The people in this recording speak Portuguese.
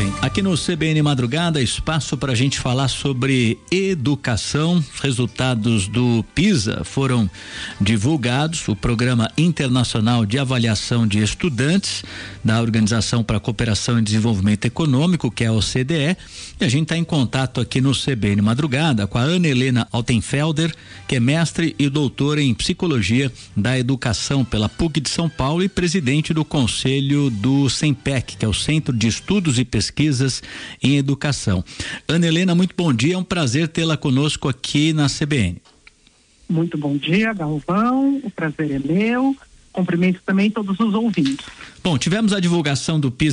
bem, aqui no CBN Madrugada, espaço para a gente falar sobre educação. Os resultados do PISA foram divulgados, o Programa Internacional de Avaliação de Estudantes da Organização para a Cooperação e Desenvolvimento Econômico, que é a OCDE, e a gente está em contato aqui no CBN Madrugada com a Ana Helena Altenfelder, que é mestre e doutora em Psicologia da Educação pela PUC de São Paulo e presidente do Conselho do CENPEC, que é o Centro de Estudos e Pesquisas em Educação. Ana Helena, muito bom dia, é um prazer tê-la conosco aqui na CBN. Muito bom dia, Galvão, o prazer é meu, cumprimento também todos os ouvintes. Bom, tivemos a divulgação do PISA